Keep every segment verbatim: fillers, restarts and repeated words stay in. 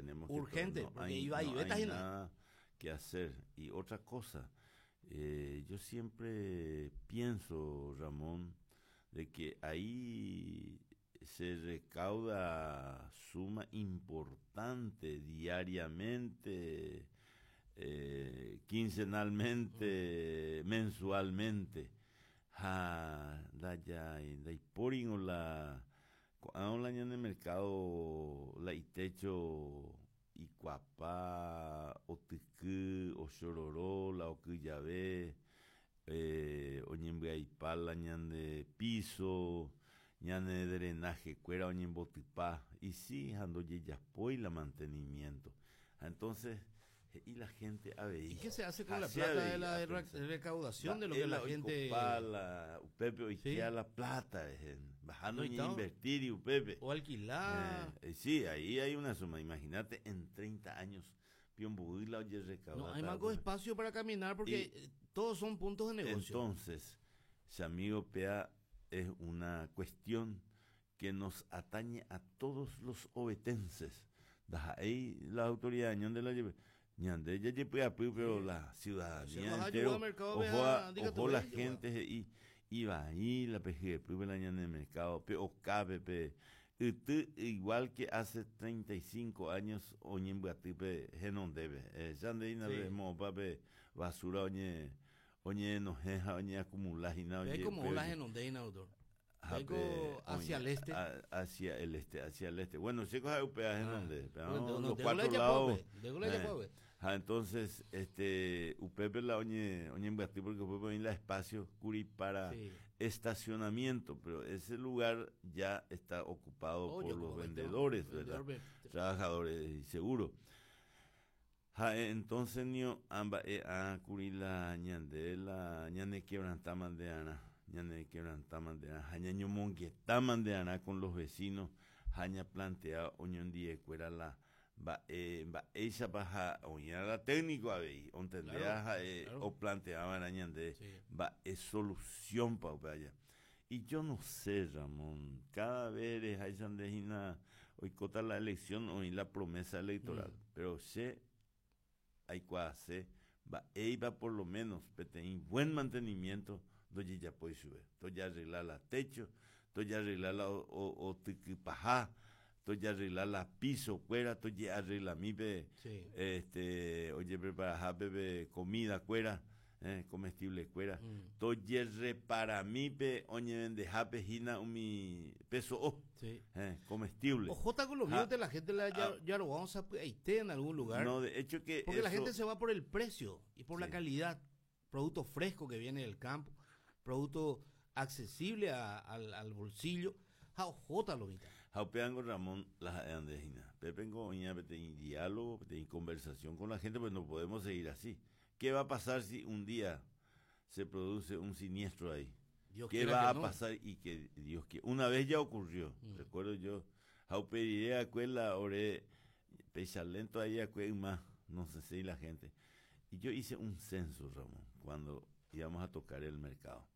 tenemos que urgente, no porque hay, iba y no vetas hay y nada. nada que hacer. Y otra cosa, eh, yo siempre pienso, Ramón, de que ahí se recauda suma importante diariamente, eh, quincenalmente, mensualmente. Ha, da ya, da y poringo la, aún la en el mercado, la itecho, y cuapá, o tiku, o chororó, la o cuyabé, eh, oñembe y pala, ñan de piso, ñan de drenaje, cuera, oñembo tipá, y sí, ando ya y la mantenimiento. Entonces, eh, y la gente a ver, ¿Y qué se hace con la así plata a de ver, la a re- pensar. recaudación Da, de lo que la ela gente... ocupala, upepe hoitea Sí, la plata, eh, bajando no, y ni tal, invertir y upepe. o alquilar. Eh, eh, sí, ahí hay una suma, imagínate en treinta años, pion budila oye No hay recaudata, manco upepe. espacio para caminar porque Y eh, todos son puntos de negocio. entonces, si amigo Pea es una cuestión que nos atañe a todos los obetenses. Da ahí la autoridad ñan de la lleve, ñan de ella lleve a pu, pero Sí. la Se ciudadanía nos ayudó al entero, mercado, ojo a, vea, diga ojo tu la vez, gente y iba ahí la P G pu la ñan del mercado, pe o cabe pe y tú, igual que hace treinta y cinco años oñen buatipe genon debe. Eh, ya de ina sí. mo pape basura oñe oñe no jeja oñe acumular y na Ve oye como pe las en autor. Jape, Vengo hacia el este. a- hacia el este, hacia el este. Bueno, sí coge un peaje en Ah, donde, bueno, pero de- no, los de cuatro Gula ya lados. puede, de Gula ya eh, puede. ah, entonces, este, Upepe la oñe, oñe en Basti porque Upepe oñe la espacio curi para Sí. estacionamiento, pero ese lugar ya está ocupado Oye, por los como veinte, vendedores, ¿verdad? vendedor ve- Trabajadores y seguro. Ja, eh, entonces, niño, amba, eh, a curi la ñande, la ñande quebrantaman de ana, ñande quebrantaman de ana, jañaño monguetaman de ana con los vecinos, jaña plantea oñón die cuera la, va, eh, va, ella baja, oña la técnico a ver, entendea, Claro, ja, eh, claro. o planteaban a ñande, Sí. va, es solución pa' allá. Y yo no sé, Ramón, cada vez hay sandejina, hoy cota la elección, hoy la promesa electoral, Mm. pero sé hay que hacer, va, e va por lo menos, tener buen mantenimiento, donde ya puede subir, entonces ya arreglar la techo, entonces ya arreglar la o, o, o tiquipajá, entonces ya arreglar la piso, cuera, entonces ya arreglar mi, be, Sí. este, oye, preparar, bebé, comida, cuera, eh, comestible, cuera, Mm. entonces repara mi, be, oye, vende, jape, jina, mi peso, oh, Sí. eh, comestible. Ojota con los Ja, míos de la gente la ah, ya, ya lo vamos a Haití en algún lugar. no, de hecho que Porque la eso, gente se va por el precio y por la sí. calidad. Producto fresco que viene del campo, producto accesible a- al, al bolsillo. Ja, ojota lo mitad. Jaupeango Ramón las andejina. Pepengo oña en diálogo, en conversación con la gente, pues no podemos seguir así. ¿Qué va a pasar si un día se produce un siniestro ahí? Dios ¿Qué quiera va que a no. pasar y que Dios que una vez ya ocurrió? Mm. Recuerdo yo, Jauperiré acuela ore pechalento ahí acue más, no sé si la gente. Y yo hice un censo, Ramón, cuando íbamos a tocar el mercado.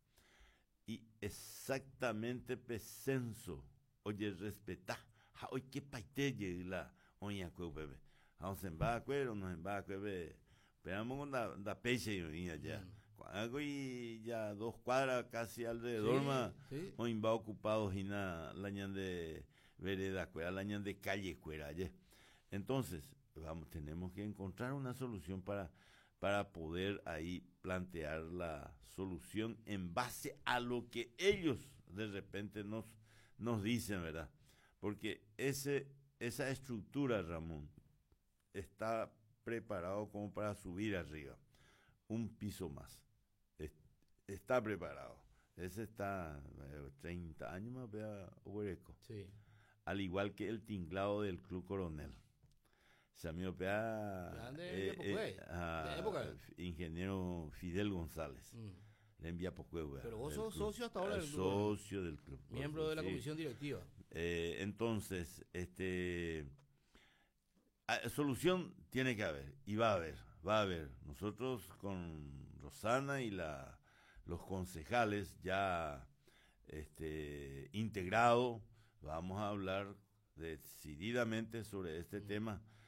Y exactamente pesenso, oye, respetá, ja, oye, qué paite la oña cue bebé. Vamos en va cuero, nos en va bebé. Esperamos con la, la peixe y allá. Mm. Algo y ya dos cuadras casi alrededor, Sí, más, sí. hoy va ocupado y la ñan de vereda cuera, la ñan de calle cuera, allá. Entonces, vamos, tenemos que encontrar una solución para para poder ahí plantear la solución en base a lo que ellos de repente nos, nos dicen, ¿verdad? Porque ese, esa estructura, Ramón, está preparado como para subir arriba, un piso más. Es, está preparado. Ese está eh, treinta años más, vea, Obereco. Sí. Al igual que el tinglado del Club Coronel. Samio Pea, Grande eh, ya poco, eh, eh. a De época. ingeniero Fidel González. Mm. Le envía poco. Pero vos sos socio hasta ahora del del club. club, ¿no? Socio del club. Miembro de la sí. comisión directiva. Eh, entonces, este, a- solución tiene que haber, y va a haber, va a haber. Nosotros con Rosana y la, los concejales ya este, integrado, vamos a hablar decididamente sobre este Mm. tema